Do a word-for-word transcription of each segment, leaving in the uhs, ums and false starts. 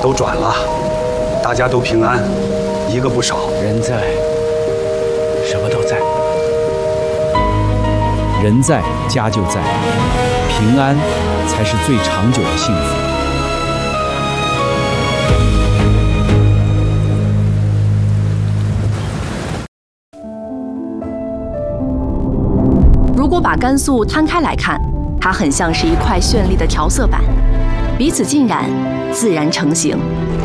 都转了，大家都平安，一个不少。 人在，什么都在。人在，家就在，平安才是最长久的幸福。 如果把甘肃摊开来看，它很像是一块绚丽的调色板，彼此浸染，自然成型。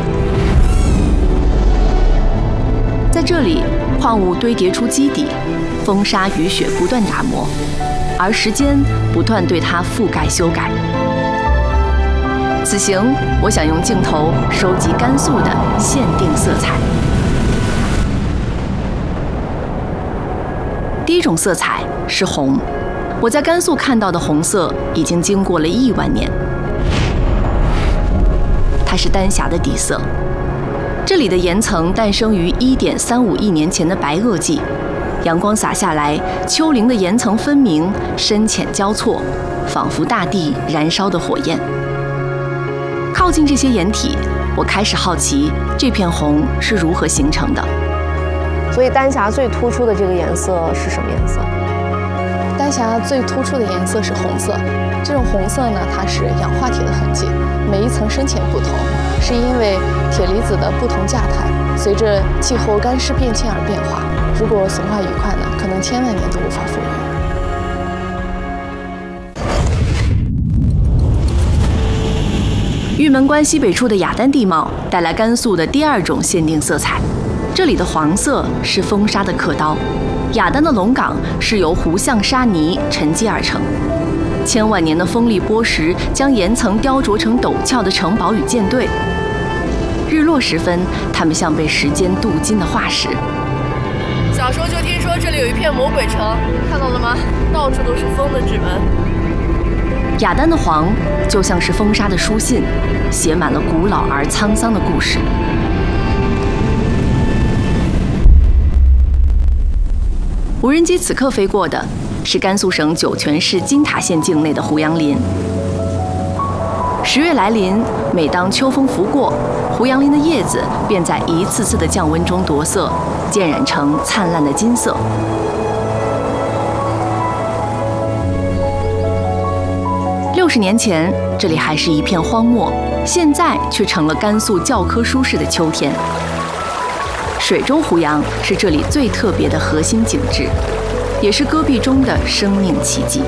在这里，矿物堆叠出基底，风沙雨雪不断打磨，而时间不断对它覆盖修改。此行，我想用镜头收集甘肃的限定色彩。第一种色彩是红，我在甘肃看到的红色已经经过了亿万年。它是丹霞的底色，这里的岩层诞生于一点三五亿年前的白垩纪，阳光洒下来，丘陵的岩层分明，深浅交错，仿佛大地燃烧的火焰。靠近这些岩体，我开始好奇这片红是如何形成的。 所以丹霞最突出的这个颜色是什么颜色？ 丹霞最突出的颜色是红色，这种红色呢，它是氧化铁的痕迹，每一层深浅不同，是因为铁离子的不同价态，随着气候干湿变迁而变化。如果损坏愉快呢，可能千万年都无法复原。玉门关西北处的雅丹地貌带来甘肃的第二种限定色彩，这里的黄色是风沙的刻刀。雅丹的龙岗是由湖相沙泥沉积而成，千万年的风力剥蚀将岩层雕琢成陡峭的城堡与舰队。日落时分，它们像被时间镀金的化石。 小时候就听说这里有一片魔鬼城，看到了吗？到处都是风的指纹。 雅丹的黄就像是风沙的书信，写满了古老而沧桑的故事。无人机此刻飞过的是甘肃省酒泉市金塔县境内的胡杨林。十月来临，每当秋风拂过，胡杨林的叶子便在一次次的降温中夺色，渐染成灿烂的金色。六十年前，这里还是一片荒漠，现在却成了甘肃教科书式的秋天。水中胡杨是这里最特别的核心景致，也是戈壁中的生命奇迹。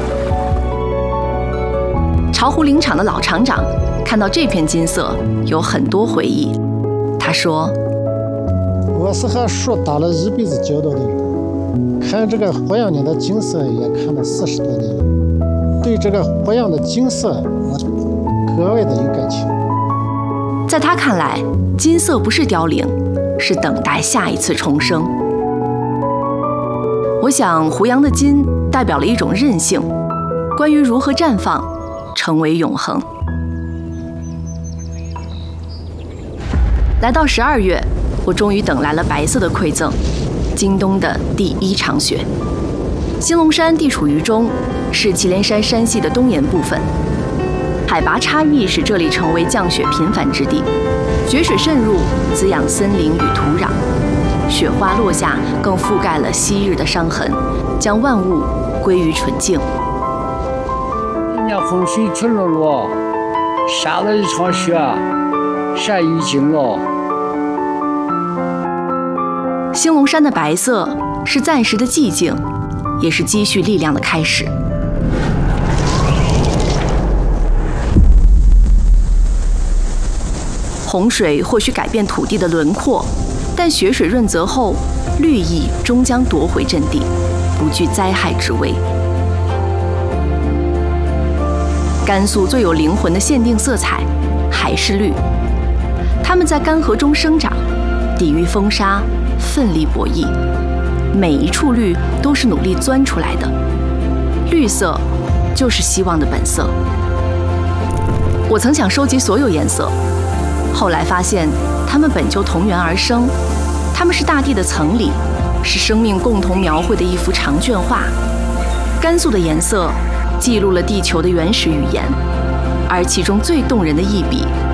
巢湖林场的老厂长看到这片金色，有很多回忆。他说：“ 我是和树打了一辈子交道的人，看这个胡杨林的景色也看了四十多年了，对这个胡杨的景色我格外的有感情。” 在他看来，金色不是凋零，是等待下一次重生。我想，胡杨的金代表了一种韧性，关于如何绽放，成为永恒。来到十二月，我终于等来了白色的馈赠——今冬的第一场雪。兴隆山地处于中，是祁连山山系的东沿部分。海拔差异使这里成为降雪频繁之地，雪水渗入，滋养森林与土壤。雪花落下，更覆盖了昔日的伤痕，将万物归于纯净。 人家风水去了了，下了一场雪，山已经了。 兴隆山的白色是暂时的寂静，也是积蓄力量的开始。洪水或许改变土地的轮廓，但雪水润泽后，绿意终将夺回阵地，不惧灾害之危。甘肃最有灵魂的限定色彩还是绿，它们在干涸中生长，抵御风沙，奋力博弈。每一处绿都是努力钻出来的，绿色就是希望的本色。我曾想收集所有颜色，后来发现它们本就同源而生，它们是大地的层理，是生命共同描绘的一幅长卷画。甘肃的颜色记录了地球的原始语言，而其中最动人的一笔